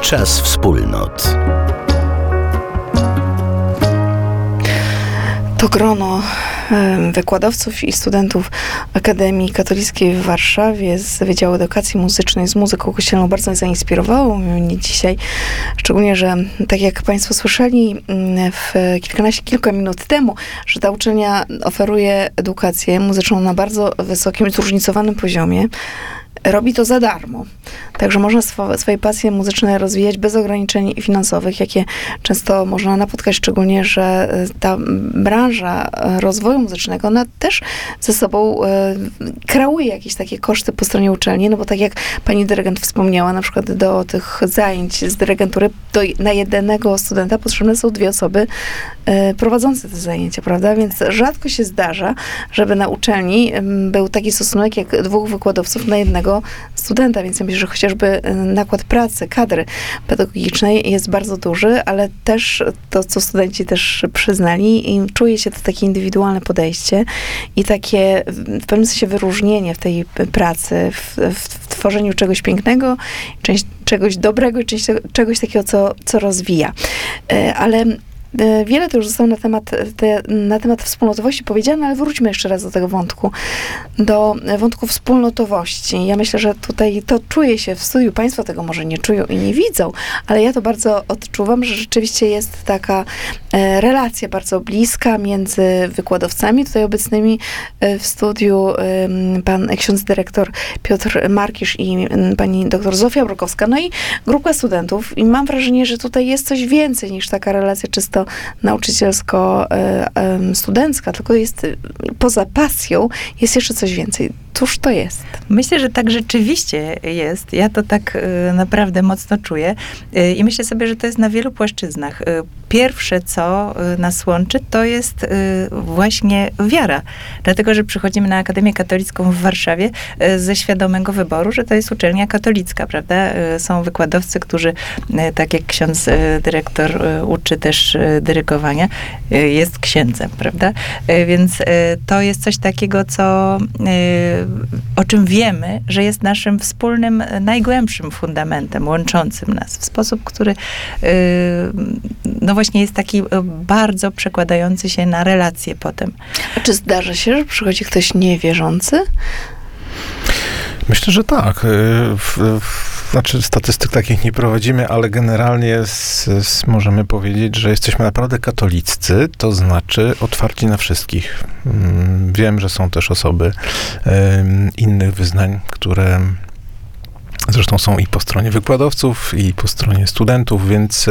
Czas wspólnot. To grono wykładowców i studentów Akademii Katolickiej w Warszawie z Wydziału Edukacji Muzycznej z muzyką kościelną bardzo zainspirowało mnie dzisiaj. Szczególnie, że tak jak Państwo słyszeli kilka minut temu, że ta uczelnia oferuje edukację muzyczną na bardzo wysokim, zróżnicowanym poziomie. Robi to za darmo. Także można swoje pasje muzyczne rozwijać bez ograniczeń finansowych, jakie często można napotkać, szczególnie, że ta branża rozwoju muzycznego, ona też ze sobą kreuje jakieś takie koszty po stronie uczelni, no bo tak jak pani dyrygent wspomniała, na przykład do tych zajęć z dyrygentury na jednego studenta potrzebne są 2 osoby prowadzące te zajęcia, prawda? Więc rzadko się zdarza, żeby na uczelni był taki stosunek jak 2 wykładowców na jednego studenta, więc ja myślę, że chociażby nakład pracy, kadry pedagogicznej jest bardzo duży, ale też to, co studenci też przyznali, i czuje się to takie indywidualne podejście i takie w pewnym sensie wyróżnienie w tej pracy, w tworzeniu czegoś pięknego, czegoś dobrego i czegoś takiego, co rozwija. Ale wiele to już zostało na temat wspólnotowości powiedziane, ale wróćmy jeszcze raz do tego wątku, do wątku wspólnotowości. Ja myślę, że tutaj to czuje się w studiu. Państwo tego może nie czują i nie widzą, ale ja to bardzo odczuwam, że rzeczywiście jest taka relacja bardzo bliska między wykładowcami tutaj obecnymi w studiu, pan ksiądz dyrektor Piotr Markisz i pani doktor Zofia Brokowska, no i grupka studentów. I mam wrażenie, że tutaj jest coś więcej niż taka relacja czysto nauczycielsko-studencka, tylko jest poza pasją, jest jeszcze coś więcej. Cóż to jest? Myślę, że tak rzeczywiście jest. Ja to tak naprawdę mocno czuję i myślę sobie, że to jest na wielu płaszczyznach. Pierwsze, co nas łączy, to jest właśnie wiara. Dlatego, że przychodzimy na Akademię Katolicką w Warszawie ze świadomego wyboru, że to jest uczelnia katolicka, prawda? Są wykładowcy, którzy, tak jak ksiądz dyrektor uczy też dyrygowania, jest księdzem, prawda? Więc to jest coś takiego, o czym wiemy, że jest naszym wspólnym, najgłębszym fundamentem, łączącym nas w sposób, który no właśnie jest taki bardzo przekładający się na relacje potem. A czy zdarza się, że przychodzi ktoś niewierzący? Myślę, że tak. Znaczy statystyk takich nie prowadzimy, ale generalnie możemy powiedzieć, że jesteśmy naprawdę katoliccy, to znaczy otwarci na wszystkich. Wiem, że są też osoby innych wyznań, które zresztą są i po stronie wykładowców, i po stronie studentów, więc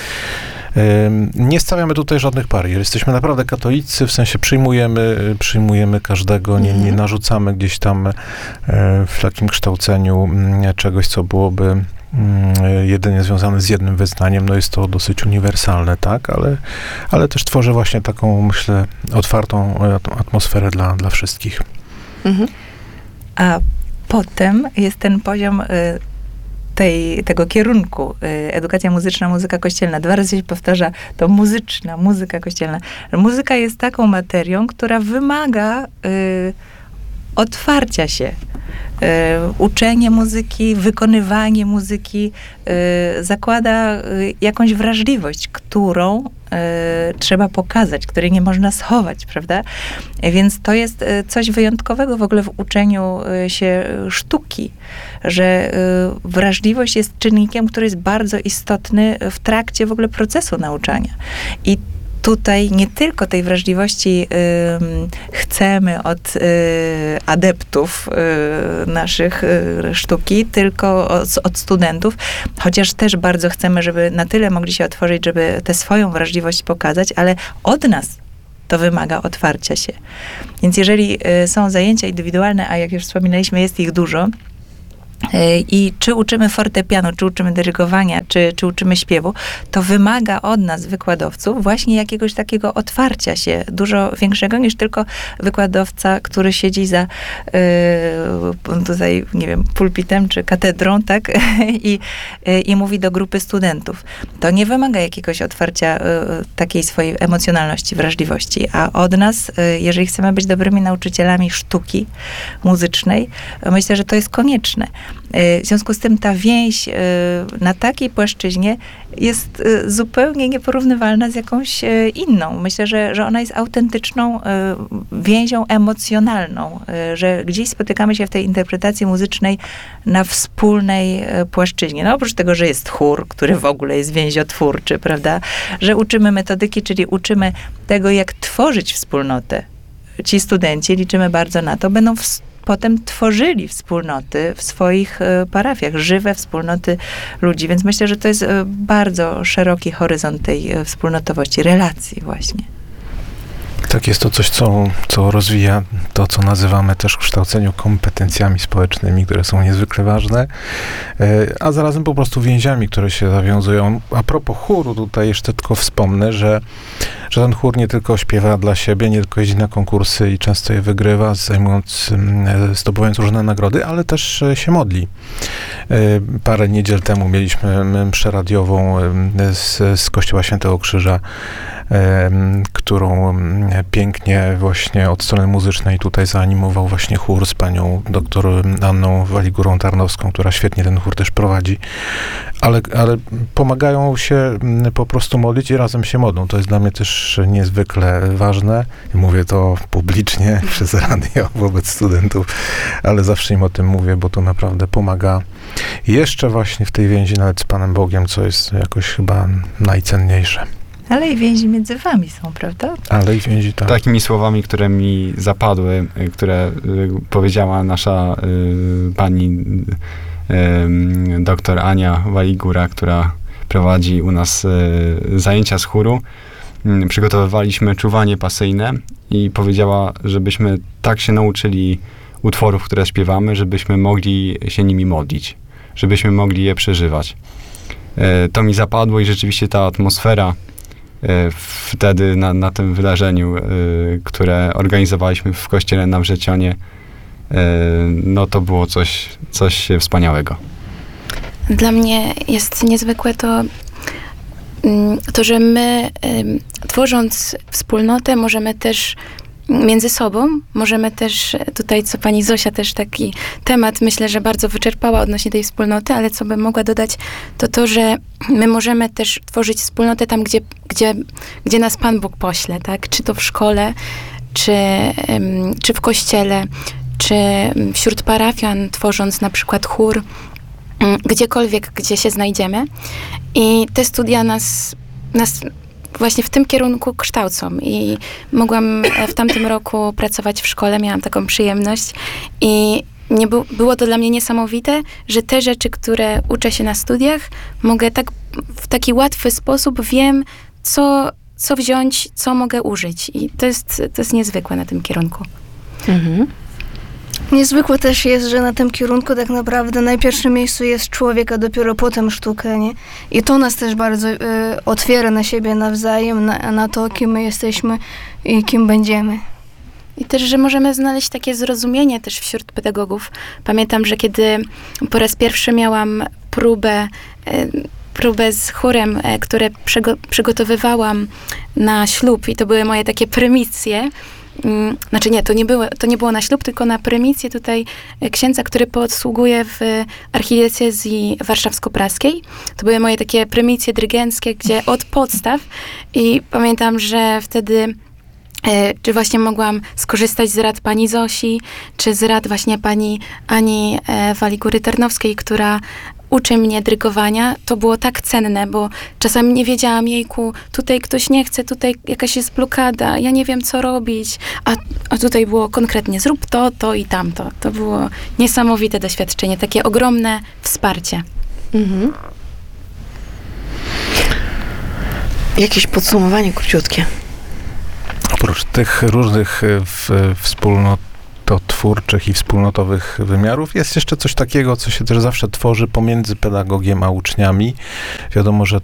nie stawiamy tutaj żadnych barier. Jesteśmy naprawdę katolicy, w sensie przyjmujemy każdego, nie narzucamy gdzieś tam w takim kształceniu czegoś, co byłoby jedynie związane z jednym wyznaniem. No jest to dosyć uniwersalne, tak? Ale też tworzy właśnie taką, myślę, otwartą atmosferę dla wszystkich. Mhm. A potem jest ten poziom tego kierunku, edukacja muzyczna, muzyka kościelna. 2 razy się powtarza to muzyczna, muzyka kościelna. Muzyka jest taką materią, która wymaga otwarcia się. Uczenie muzyki, wykonywanie muzyki zakłada jakąś wrażliwość, którą trzeba pokazać, której nie można schować, prawda? Więc to jest coś wyjątkowego w ogóle w uczeniu się sztuki, że wrażliwość jest czynnikiem, który jest bardzo istotny w trakcie w ogóle procesu nauczania. I tutaj nie tylko tej wrażliwości chcemy od adeptów naszych sztuki, tylko od studentów, chociaż też bardzo chcemy, żeby na tyle mogli się otworzyć, żeby tę swoją wrażliwość pokazać, ale od nas to wymaga otwarcia się. Więc jeżeli są zajęcia indywidualne, a jak już wspominaliśmy, jest ich dużo, i czy uczymy fortepianu, czy uczymy dyrygowania, czy uczymy śpiewu, to wymaga od nas, wykładowców, właśnie jakiegoś takiego otwarcia się, dużo większego niż tylko wykładowca, który siedzi za tutaj, nie wiem, pulpitem, czy katedrą, tak? I mówi do grupy studentów. To nie wymaga jakiegoś otwarcia takiej swojej emocjonalności, wrażliwości, a od nas, jeżeli chcemy być dobrymi nauczycielami sztuki muzycznej, myślę, że to jest konieczne. W związku z tym ta więź na takiej płaszczyźnie jest zupełnie nieporównywalna z jakąś inną. Myślę, że ona jest autentyczną więzią emocjonalną, że gdzieś spotykamy się w tej interpretacji muzycznej na wspólnej płaszczyźnie. No oprócz tego, że jest chór, który w ogóle jest więziotwórczy, prawda? Że uczymy metodyki, czyli uczymy tego, jak tworzyć wspólnotę. Ci studenci, liczymy bardzo na to, będą potem tworzyli wspólnoty w swoich parafiach, żywe wspólnoty ludzi. Więc myślę, że to jest bardzo szeroki horyzont tej wspólnotowości, relacji właśnie. Tak, jest to coś, co rozwija to, co nazywamy też w kształceniu kompetencjami społecznymi, które są niezwykle ważne, a zarazem po prostu więziami, które się zawiązują. A propos chóru, tutaj jeszcze tylko wspomnę, że ten chór nie tylko śpiewa dla siebie, nie tylko jeździ na konkursy i często je wygrywa, zdobywając różne nagrody, ale też się modli. Parę niedziel temu mieliśmy mszę radiową z Kościoła Świętego Krzyża, którą pięknie właśnie od strony muzycznej tutaj zaanimował właśnie chór z panią doktor Anną Waligurą Tarnowską, która świetnie ten chór też prowadzi, ale pomagają się po prostu modlić i razem się modlą. To jest dla mnie też niezwykle ważne. Mówię to publicznie przez radio wobec studentów, ale zawsze im o tym mówię, bo to naprawdę pomaga jeszcze właśnie w tej więzi nawet z Panem Bogiem, co jest jakoś chyba najcenniejsze. Ale i więzi między wami są, prawda? Ale i więzi, tak. Takimi słowami, które mi zapadły, które powiedziała nasza pani doktor Ania Waligura, która prowadzi u nas zajęcia z chóru. Przygotowywaliśmy czuwanie pasyjne i powiedziała, żebyśmy tak się nauczyli utworów, które śpiewamy, żebyśmy mogli się nimi modlić, żebyśmy mogli je przeżywać. To mi zapadło i rzeczywiście ta atmosfera wtedy na tym wydarzeniu, które organizowaliśmy w kościele na Wrzecionie, no to było coś wspaniałego. Dla mnie jest niezwykłe to, że my tworząc wspólnotę możemy też między sobą, możemy też tutaj, co pani Zosia też taki temat, myślę, że bardzo wyczerpała odnośnie tej wspólnoty, ale co bym mogła dodać, to, że my możemy też tworzyć wspólnotę tam, gdzie nas Pan Bóg pośle, tak? Czy to w szkole, czy w kościele, czy wśród parafian, tworząc na przykład chór, gdziekolwiek, gdzie się znajdziemy. I te studia nas właśnie w tym kierunku kształcą. I mogłam w tamtym roku pracować w szkole, miałam taką przyjemność i było to dla mnie niesamowite, że te rzeczy, które uczę się na studiach, mogę w taki łatwy sposób wiem, co wziąć, co mogę użyć. I to jest niezwykłe na tym kierunku. Mhm. Niezwykłe też jest, że na tym kierunku tak naprawdę na pierwszym miejscu jest człowiek, a dopiero potem sztuka, nie? I to nas też bardzo otwiera na siebie nawzajem, na to, kim my jesteśmy i kim będziemy. I też, że możemy znaleźć takie zrozumienie też wśród pedagogów. Pamiętam, że kiedy po raz pierwszy miałam próbę z chórem, które przygotowywałam na ślub i to były moje takie prymicje. Znaczy nie, to nie było na ślub, tylko na prymicję tutaj księdza, który podsługuje w archidiecezji warszawsko-praskiej. To były moje takie prymicje dyrygenckie, gdzie od podstaw i pamiętam, że wtedy czy właśnie mogłam skorzystać z rad pani Zosi, czy z rad właśnie pani Ani Waligury Tarnowskiej, która uczy mnie dyrygowania. To było tak cenne, bo czasami nie wiedziałam, jejku, tutaj ktoś nie chce, tutaj jakaś jest blokada, ja nie wiem, co robić. A tutaj było konkretnie, zrób to i tamto. To było niesamowite doświadczenie, takie ogromne wsparcie. Mhm. Jakieś podsumowanie króciutkie. Oprócz tych różnych wspólnototwórczych i wspólnotowych wymiarów jest jeszcze coś takiego, co się też zawsze tworzy pomiędzy pedagogiem a uczniami. Wiadomo, że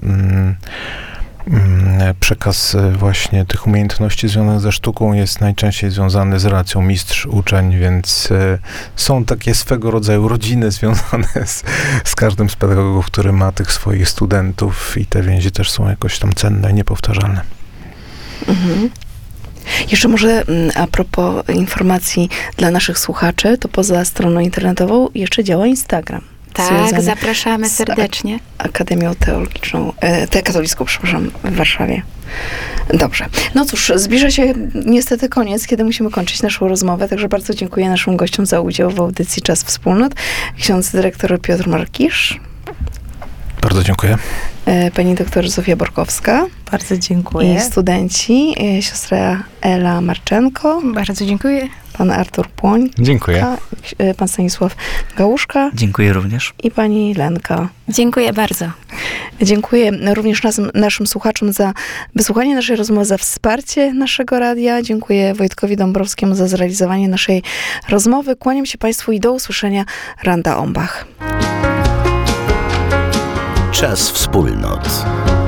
przekaz właśnie tych umiejętności związanych ze sztuką jest najczęściej związany z relacją mistrz-uczeń, więc są takie swego rodzaju rodziny związane z każdym z pedagogów, który ma tych swoich studentów i te więzi też są jakoś tam cenne i niepowtarzalne. Mhm. Jeszcze może a propos informacji dla naszych słuchaczy, to poza stroną internetową jeszcze działa Instagram. Tak, związany zapraszamy z serdecznie. Akademią Teologiczną, Katolicką, przepraszam, w Warszawie. Dobrze. No cóż, zbliża się niestety koniec, kiedy musimy kończyć naszą rozmowę, także bardzo dziękuję naszym gościom za udział w audycji Czas Wspólnot. Ksiądz dyrektor Piotr Markisz. Bardzo dziękuję. Pani doktor Zofia Borkowska. Bardzo dziękuję. I studenci, siostra Ela Marczenko, Bardzo dziękuję. pan Artur Płoń, Dziękuję. pan Stanisław Gałuszka Dziękuję również. i pani Lenka. Dziękuję bardzo. Dziękuję również naszym słuchaczom za wysłuchanie naszej rozmowy, za wsparcie naszego radia. Dziękuję Wojtkowi Dąbrowskiemu za zrealizowanie naszej rozmowy. Kłaniam się Państwu i do usłyszenia. Randa Ombach. Czas Wspólnot.